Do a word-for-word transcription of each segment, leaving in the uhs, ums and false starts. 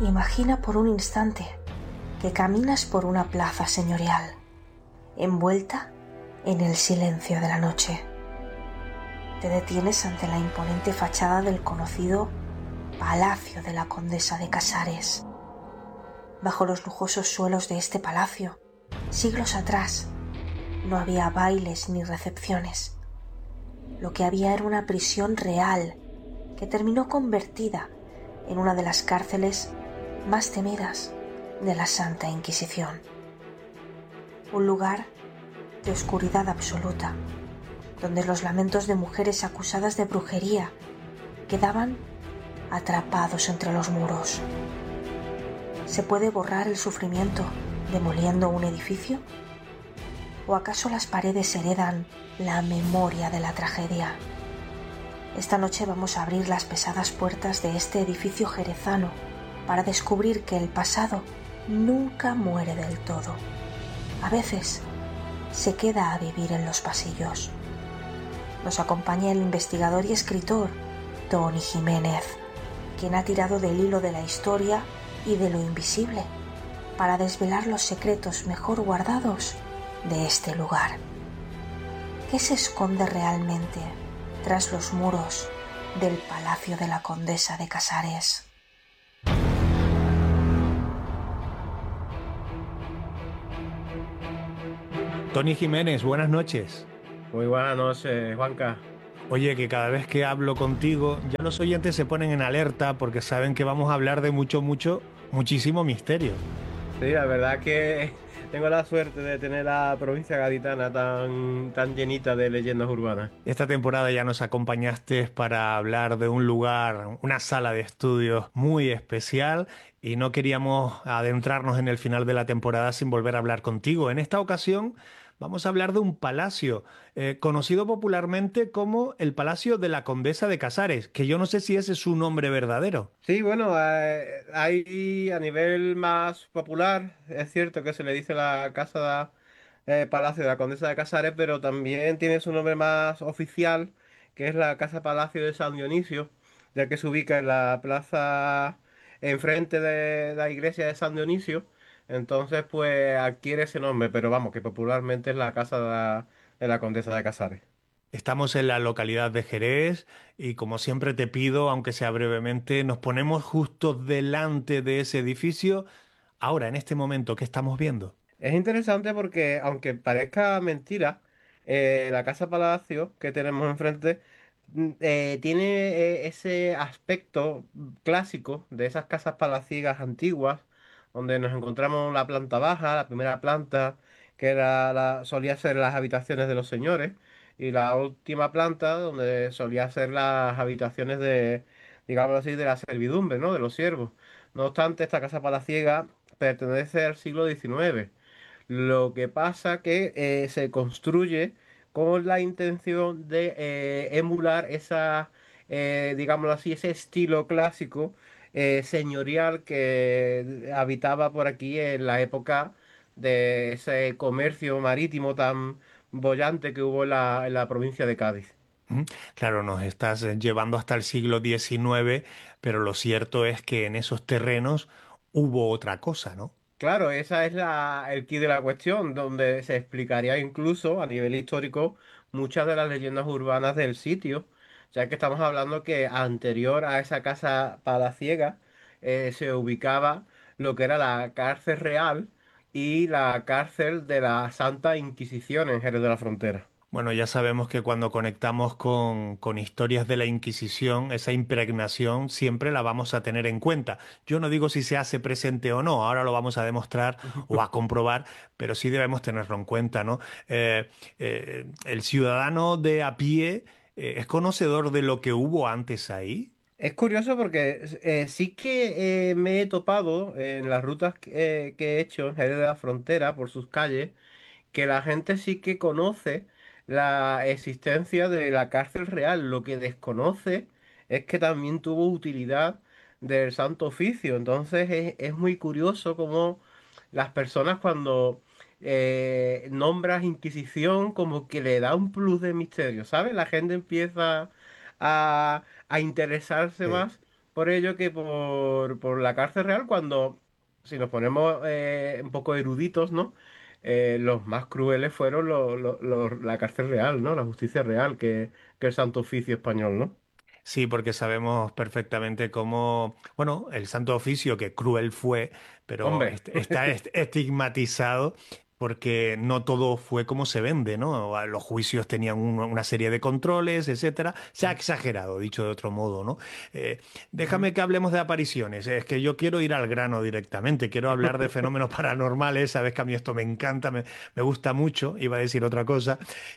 Imagina por un instante que caminas por una plaza señorial, envuelta en el silencio de la noche. Te detienes ante la imponente fachada del conocido Palacio de la Condesa de Casares. Bajo los lujosos suelos de este palacio, siglos atrás, no había bailes ni recepciones. Lo que había era una prisión real que terminó convertida en una de las cárceles más temidas de la Santa Inquisición. Un lugar de oscuridad absoluta, donde los lamentos de mujeres acusadas de brujería quedaban atrapados entre los muros. ¿Se puede borrar el sufrimiento demoliendo un edificio? ¿O acaso las paredes heredan la memoria de la tragedia? Esta noche vamos a abrir las pesadas puertas de este edificio jerezano para descubrir que el pasado nunca muere del todo. A veces se queda a vivir en los pasillos. Nos acompaña el investigador y escritor Tony Jiménez, quien ha tirado del hilo de la historia y de lo invisible para desvelar los secretos mejor guardados de este lugar. ¿Qué se esconde realmente tras los muros del Palacio de la Condesa de Casares? Tony Jiménez, buenas noches. Muy buenas noches, Juanca. Oye, que cada vez que hablo contigo, ya los oyentes se ponen en alerta porque saben que vamos a hablar de mucho, mucho, muchísimo misterio. Sí, la verdad que tengo la suerte de tener la provincia gaditana tan, tan llenita de leyendas urbanas. Esta temporada ya nos acompañaste para hablar de un lugar, una sala de estudios muy especial y no queríamos adentrarnos en el final de la temporada sin volver a hablar contigo. En esta ocasión vamos a hablar de un palacio eh, conocido popularmente como el Palacio de la Condesa de Casares, que yo no sé si ese es su nombre verdadero. Sí, bueno, eh, hay a nivel más popular, es cierto que se le dice la casa de, eh, Palacio de la Condesa de Casares, pero también tiene su nombre más oficial, que es la Casa Palacio de San Dionisio, ya que se ubica en la plaza enfrente de la iglesia de San Dionisio. Entonces, pues adquiere ese nombre, pero vamos, que popularmente es la Casa de la, de la Condesa de Casares. Estamos en la localidad de Jerez y como siempre te pido, aunque sea brevemente, nos ponemos justo delante de ese edificio. Ahora, en este momento, ¿qué estamos viendo? Es interesante porque, aunque parezca mentira, eh, la Casa Palacio que tenemos enfrente mm, eh, tiene eh, ese aspecto clásico de esas casas palaciegas antiguas, donde nos encontramos la planta baja, la primera planta, que era la, solía ser las habitaciones de los señores, y la última planta, donde solía ser las habitaciones de, digamos así, de la servidumbre, ¿no? De los siervos. No obstante, esta casa palaciega pertenece al siglo diecinueve. Lo que pasa que eh, se construye con la intención de eh, emular esa, eh, digámoslo así, ese estilo clásico eh, señorial que habitaba por aquí en la época de ese comercio marítimo tan bollante que hubo en la, en la provincia de Cádiz. ¿Mm? Claro, nos estás eh, llevando hasta el siglo diecinueve, pero lo cierto es que en esos terrenos hubo otra cosa, ¿no? Claro, esa es la, el quid de la cuestión, donde se explicaría incluso a nivel histórico muchas de las leyendas urbanas del sitio, ya que estamos hablando que anterior a esa casa palaciega eh, se ubicaba lo que era la cárcel real y la cárcel de la Santa Inquisición en Jerez de la Frontera. Bueno, ya sabemos que cuando conectamos con, con historias de la Inquisición, esa impregnación siempre la vamos a tener en cuenta. Yo no digo si se hace presente o no, ahora lo vamos a demostrar o a comprobar, pero sí debemos tenerlo en cuenta, ¿no? Eh, eh, el ciudadano de a pie eh, es conocedor de lo que hubo antes ahí. Es curioso porque eh, sí que eh, me he topado en las rutas que, eh, que he hecho en Jerez de la Frontera por sus calles que la gente sí que conoce la existencia de la cárcel real. Lo que desconoce es que también tuvo utilidad del Santo Oficio. Entonces es, es muy curioso cómo las personas cuando eh, nombras Inquisición como que le da un plus de misterio, ¿sabes? La gente empieza a, a interesarse Sí. más por ello que por, por la cárcel real, cuando, si nos ponemos eh, un poco eruditos, ¿no? Eh, los más crueles fueron los- los- los- la cárcel real, ¿no? La justicia real, que, que el Santo Oficio español, ¿no? Sí, porque sabemos perfectamente cómo, bueno, el Santo Oficio, que cruel fue, pero Hombre, est- está est- estigmatizado porque no todo fue como se vende, ¿no? A Los juicios tenían un- una serie de controles, etcétera. Se ha exagerado, dicho de otro modo, ¿no? Eh, ujú. déjame que hablemos de apariciones. Es que yo quiero ir al grano directamente, quiero hablar de fenómenos paranormales. Sabes que a mí esto me encanta, me, me gusta mucho, iba a decir otra cosa.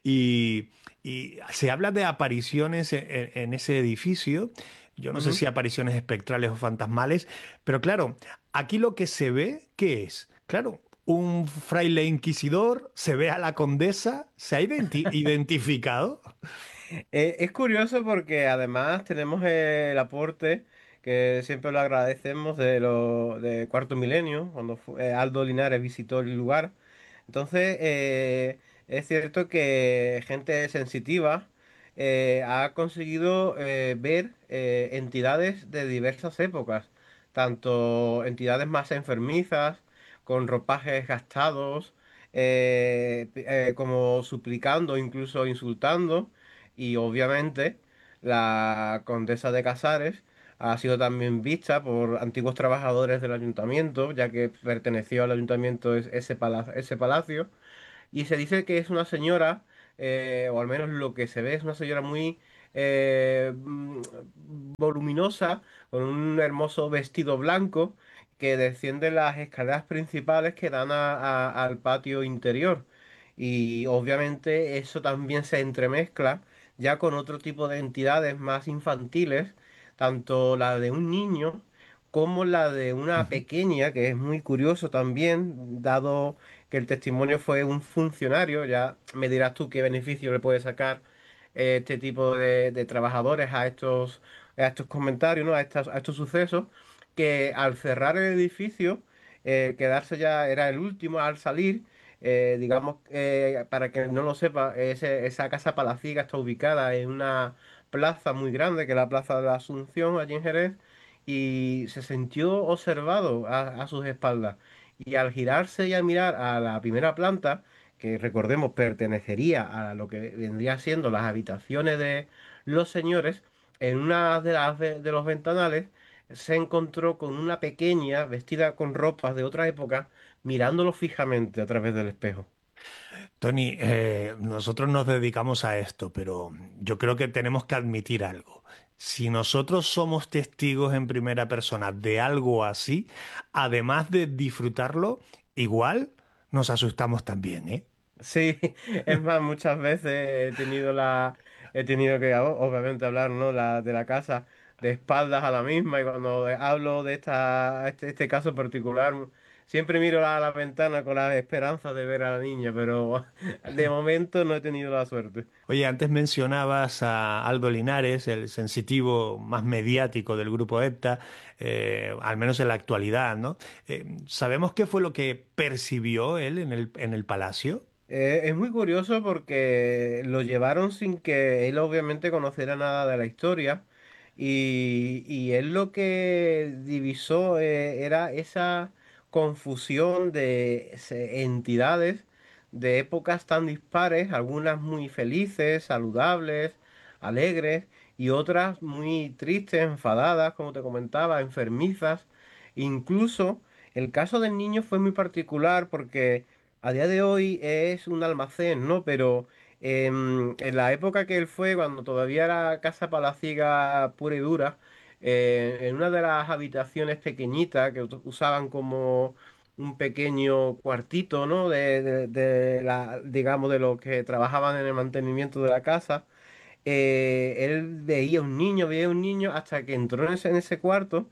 Y y se habla de apariciones en, en- en ese edificio. Yo no sé Ujú. si apariciones espectrales o fantasmales, pero claro, aquí lo que se ve, ¿qué es? Claro, un fraile inquisidor, se ve a la condesa, se ha identi- identificado. Eh, es curioso porque además tenemos el aporte que siempre lo agradecemos de, lo, de Cuarto Milenio, cuando fu- eh, Aldo Linares visitó el lugar. Entonces, eh, es cierto que gente sensitiva eh, ha conseguido eh, ver eh, entidades de diversas épocas, tanto entidades más enfermizas, con ropajes gastados, eh, eh, como suplicando, incluso insultando. Y obviamente la condesa de Casares ha sido también vista por antiguos trabajadores del ayuntamiento, ya que perteneció al ayuntamiento es- ese pala- ese palacio. Y se dice que es una señora, eh, o al menos lo que se ve es una señora muy eh, mm, voluminosa, con un hermoso vestido blanco, que desciende las escaleras principales que dan a- a- al patio interior. Y obviamente eso también se entremezcla ya con otro tipo de entidades más infantiles, tanto la de un niño como la de una Ujú. pequeña, que es muy curioso también, dado que el testimonio fue un funcionario. Ya me dirás tú qué beneficio le puede sacar eh, este tipo de, de trabajadores a estos, a estos comentarios, ¿no? A estas- a estos sucesos, que al cerrar el edificio, eh, quedarse ya era el último al salir. Eh, digamos, eh, para que no lo sepa, ese- esa casa palaciega está ubicada en una plaza muy grande, que es la Plaza de la Asunción, allí en Jerez, y se sintió observado a, a sus espaldas. Y al girarse y a mirar a la primera planta, que recordemos pertenecería a lo que vendría siendo las habitaciones de los señores, en una de las de, de los ventanales se encontró con una pequeña vestida con ropas de otra época, mirándolo fijamente a través del espejo. Tony, eh, nosotros nos dedicamos a esto, pero yo creo que tenemos que admitir algo. Si nosotros somos testigos en primera persona de algo así, además de disfrutarlo, igual nos asustamos también, ¿eh? Sí, es más, muchas veces he tenido la, he tenido que o- obviamente hablar, ¿no? La, de la casa de espaldas a la misma, y cuando hablo de esta, este, este caso particular, siempre miro a la ventana con la esperanza de ver a la niña, pero de momento no he tenido la suerte. Oye, antes mencionabas a Aldo Linares, el sensitivo más mediático del grupo EPTA, eh, al menos en la actualidad, ¿no? Eh, ¿sabemos qué fue lo que percibió él en el, en el palacio? Eh, es muy curioso porque lo llevaron sin que él obviamente conociera nada de la historia, y, y él lo que divisó eh, era esa confusión de se- entidades de épocas tan dispares, algunas muy felices, saludables, alegres, y otras muy tristes, enfadadas, como te comentaba, enfermizas. Incluso el caso del niño fue muy particular porque a día de hoy es un almacén, ¿no? Pero em, en la época que él fue, cuando todavía era casa palaciega pura y dura, eh, en una de las habitaciones pequeñitas que ut- usaban como un pequeño cuartito, ¿no? De, de- de la, digamos, de los que trabajaban en el mantenimiento de la casa, eh, él veía un niño, veía un niño, hasta que entró en ese, en ese cuarto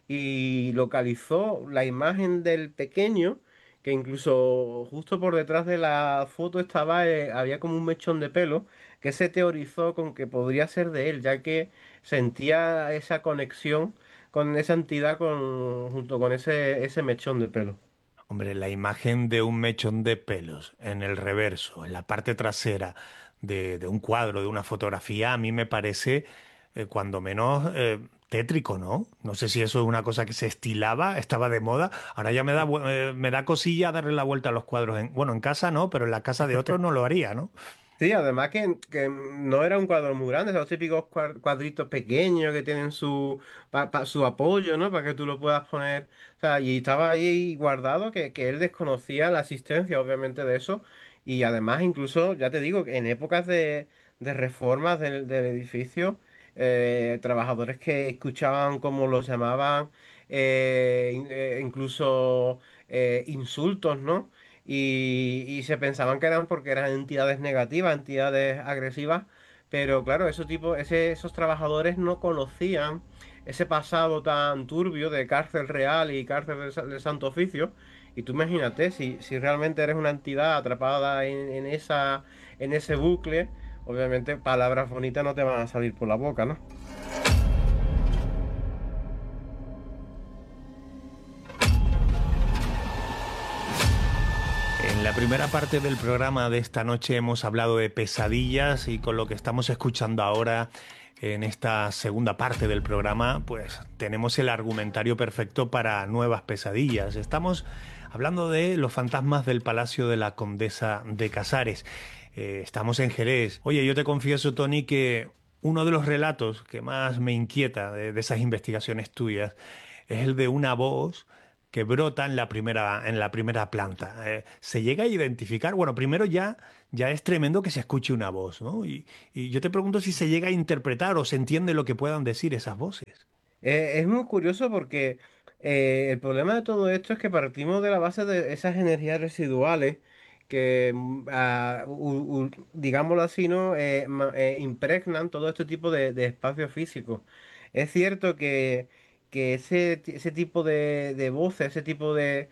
y localizó la imagen del pequeño, que incluso justo por detrás de la foto estaba, eh, había como un mechón de pelo, que se teorizó con que podría ser de él, ya que sentía esa conexión con esa entidad, con, junto con ese, ese mechón de pelo. Hombre, la imagen de un mechón de pelos en el reverso, en la parte trasera de, de un cuadro, de una fotografía, a mí me parece, eh, cuando menos eh, tétrico, ¿no? No sé si eso es una cosa que se estilaba, estaba de moda. Ahora ya me da, bu- eh, me da cosilla darle la vuelta a los cuadros. En, bueno, en casa no, pero en la casa de otros no lo haría, ¿no? Sí, además que, que no era un cuadro muy grande, son los típicos cuad- cuadritos pequeños que tienen su, pa- pa- su apoyo, ¿no? Para que tú lo puedas poner. O sea, y estaba ahí guardado que, que él desconocía la existencia, obviamente, de eso. Y además, incluso, ya te digo, que en épocas de, de reformas del, del edificio, eh, trabajadores que escuchaban como los llamaban, eh, in- eh, incluso eh, insultos, ¿no? y, y se pensaban que eran porque eran entidades negativas, entidades agresivas, pero claro, esos tipos, ese- esos trabajadores no conocían ese pasado tan turbio de cárcel real y cárcel del, Sa- del Santo Oficio. Y tú imagínate, si, si realmente eres una entidad atrapada en, en esa, en ese bucle, obviamente palabras bonitas no te van a salir por la boca, ¿no? En la primera parte del programa de esta noche hemos hablado de pesadillas y con lo que estamos escuchando ahora en esta segunda parte del programa, pues tenemos el argumentario perfecto para nuevas pesadillas. Estamos hablando de los fantasmas del Palacio de la Condesa de Casares. Eh, estamos en Jerez. Oye, yo te confieso, Tony, que uno de los relatos que más me inquieta de, de esas investigaciones tuyas es el de una voz que brota en la primera, en la primera planta. Eh, se llega a identificar, bueno, primero ya, ya es tremendo que se escuche una voz, ¿no? Y, y yo te pregunto si se llega a interpretar o se entiende lo que puedan decir esas voces. Eh, es muy curioso porque eh, el problema de todo esto es que partimos de la base de esas energías residuales que, mm, ah, u- u- digámoslo así, ¿no? Eh, ma- eh, impregnan todo este tipo de, de espacios físicos. Es cierto que, que ese, ti- ese tipo de, de voces, ese tipo de,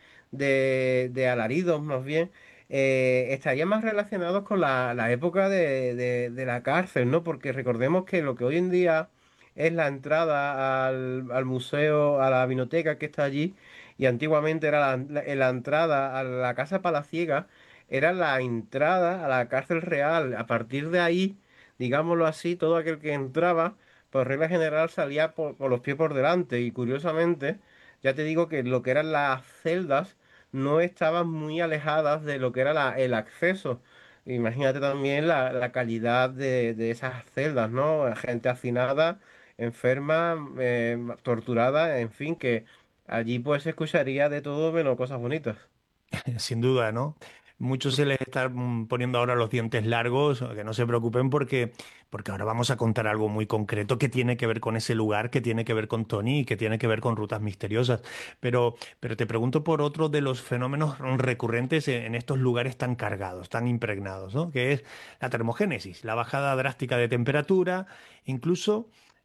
de, de alaridos más bien, eh, estarían más relacionados con la, la época de, de de la cárcel, ¿no? Porque recordemos que lo que hoy en día es la entrada al, al museo, a la biblioteca que está allí, y antiguamente era la, la- la entrada a la Casa Palaciega, era la entrada a la cárcel real. A partir de ahí, digámoslo así, todo aquel que entraba, por regla general salía por, por los pies por delante, y curiosamente, ya te digo que lo que eran las celdas no estaban muy alejadas de lo que era la- el acceso. Imagínate también la, la calidad de, de esas celdas, ¿no? Gente hacinada, enferma, eh, torturada, en fin, que allí pues se escucharía de todo menos cosas bonitas. Sin duda, ¿no? Muchos se les está mm, poniendo ahora los dientes largos, que no se preocupen porque, porque ahora vamos a contar algo muy concreto que tiene que ver con ese lugar, que tiene que ver con Tony y que tiene que ver con rutas misteriosas. Pero, pero te pregunto por otro de los fenómenos recurrentes en en estos lugares tan cargados, tan impregnados, ¿no? Que es la termogénesis, la bajada drástica de temperatura, incluso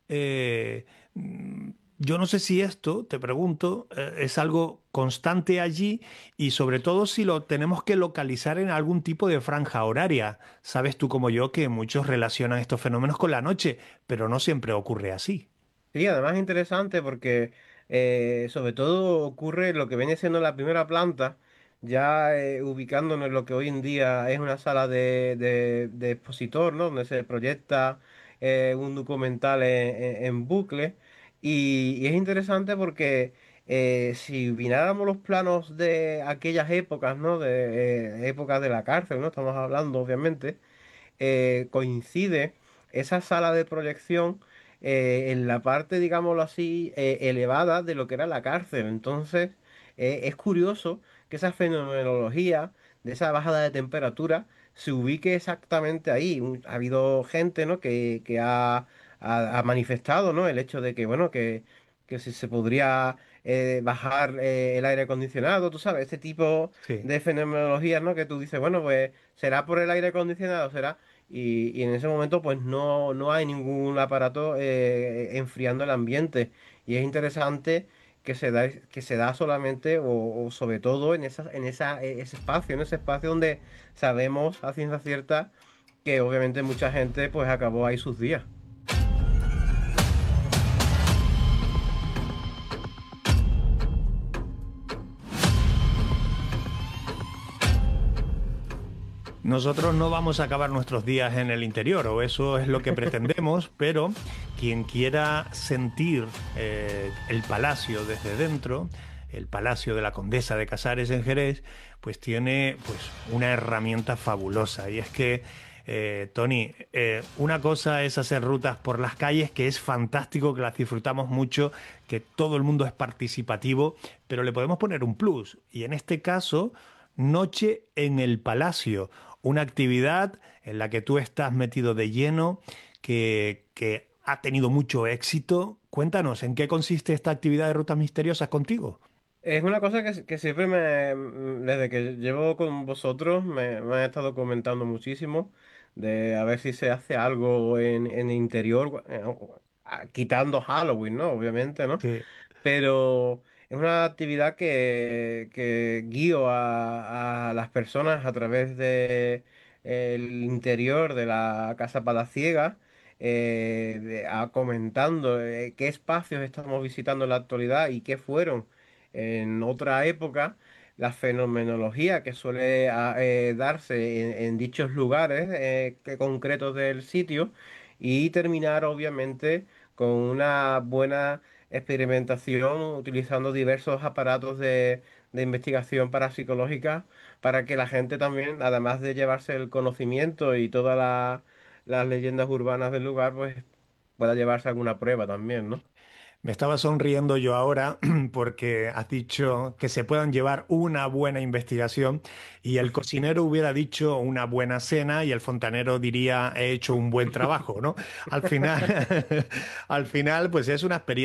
eh, mm, yo no sé si esto, te pregunto, eh, es algo constante allí y sobre todo si lo tenemos que localizar en algún tipo de franja horaria. Sabes tú como yo que muchos relacionan estos fenómenos con la noche, pero no siempre ocurre así. Sí, además es interesante porque eh, sobre todo ocurre lo que viene siendo la primera planta, ya eh, ubicándonos en lo que hoy en día es una sala de, de- de expositor, ¿no? Donde se proyecta eh, un documental en, en- en bucle. Y, y es interesante porque eh, si vináramos los planos de aquellas épocas, ¿no? De eh, épocas de la cárcel, ¿no? Estamos hablando, obviamente eh, coincide esa sala de proyección eh, en la parte, digámoslo así, eh, elevada de lo que era la cárcel. Entonces, eh, es curioso que esa fenomenología de esa bajada de temperatura se ubique exactamente ahí. Un- Ha habido gente, ¿no? que, que ha, ha- ha manifestado, ¿no? El hecho de que, bueno, que, que si se podría eh, bajar eh, el aire acondicionado, tú sabes, este tipo Sí. de fenomenologías, ¿no? Que tú dices, bueno, pues será por el aire acondicionado, será. Y, y en ese momento pues no, no hay ningún aparato eh, enfriando el ambiente. Y es interesante que se da, que se da solamente o, o sobre todo en esa, en esa, eh, ese espacio, en ese espacio donde sabemos a ciencia cierta que obviamente mucha gente pues acabó ahí sus días. Nosotros no vamos a acabar nuestros días en el interior, o eso es lo que pretendemos, pero quien quiera sentir eh, el palacio desde dentro, el Palacio de la Condesa de Casares en Jerez, pues tiene pues una herramienta fabulosa. Y es que, eh, Tony, eh, una cosa es hacer rutas por las calles, que es fantástico, que las disfrutamos mucho, que todo el mundo es participativo, pero le podemos poner un plus. Y en este caso, Noche en el Palacio, una actividad en la que tú estás metido de lleno, que, que ha tenido mucho éxito. Cuéntanos, ¿en qué consiste esta actividad de rutas misteriosas contigo? Es una cosa que, que siempre me, mm, desde que llevo con vosotros, me, me han estado comentando muchísimo, de a ver si se hace algo en, en el interior, eh, ah, quitando Halloween, ¿no? Obviamente, ¿no? Sí. Pero es una actividad que, que guío a, a las personas a través de el interior de la Casa Palaciega, eh, de- a- comentando eh, qué espacios estamos visitando en la actualidad y qué fueron en otra época, la fenomenología que suele a- eh, darse en, en dichos lugares eh, que concretos del sitio, y terminar obviamente con una buena experimentación utilizando diversos aparatos de, de investigación parapsicológica, para que la gente también, además de llevarse el conocimiento y todas la- las leyendas urbanas del lugar, pues pueda llevarse alguna prueba también, ¿no? Me estaba sonriendo yo ahora porque has dicho que se puedan llevar una buena investigación y el cocinero hubiera dicho una buena cena y el fontanero diría he hecho un buen trabajo, ¿no? Al final, al final, pues es una experiencia